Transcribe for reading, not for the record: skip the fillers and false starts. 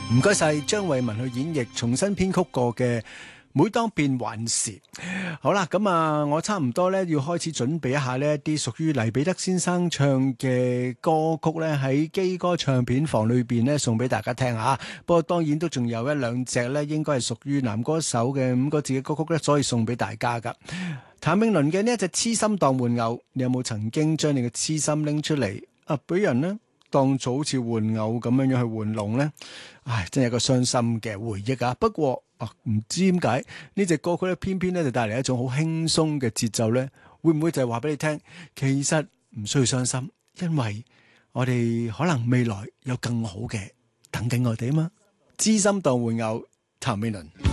唔該晒張慧文去演繹重新編曲過嘅每當變幻時。好啦，咁啊，我差唔多咧要開始準備一下呢一啲屬於黎彼得先生唱嘅歌曲咧，喺基歌唱片房裏邊咧送俾大家聽下。不過當然都仲有一兩隻咧，應該係屬於男歌手嘅5個字嘅歌曲咧，所以送俾大家噶。譚詠麟嘅呢一隻痴心當玩偶，你有冇曾經將你嘅痴心拎出嚟啊俾人呢當做好似玩偶咁樣樣去玩弄呢？唉，真係一個傷心嘅回憶啊！不過唔知點解呢隻歌曲咧，偏偏咧就帶嚟一種好輕鬆嘅節奏呢，會唔會就係話俾你聽，其實唔需要傷心，因為我哋可能未來有更好嘅等緊我哋啊嘛！痴心當玩偶，譚詠麟。